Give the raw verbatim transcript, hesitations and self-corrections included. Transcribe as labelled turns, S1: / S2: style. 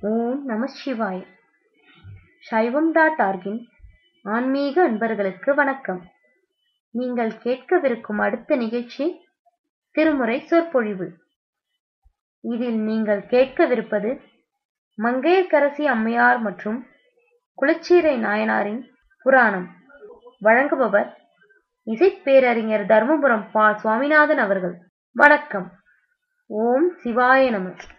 S1: ஓம் நம சிவாய. சைவம் டாட் ஆர்கின் ஆன்மீக அன்பர்களுக்கு வணக்கம். நீங்கள் கேட்கவிருக்கும் அடுத்த நிகழ்ச்சி திருமுறை சொற்பொழிவு. இதில் நீங்கள் கேட்கவிருப்பது மங்கையர்க்கரசி அம்மையார் மற்றும் குலச்சிறை நாயனாரின் புராணம். வழங்குபவர் இசைப்பேரறிஞர் தர்மபுரம் பா சுவாமிநாதன் அவர்கள். வணக்கம். ஓம் சிவாய நம.